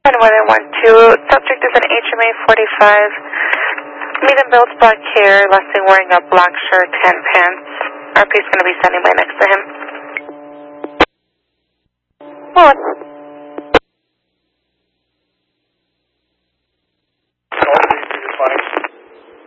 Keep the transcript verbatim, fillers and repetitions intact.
one one one two, subject is an H M A forty-five, medium build, black hair, last thing wearing a black shirt, tan pants. R P is going to be standing by next to him. Well,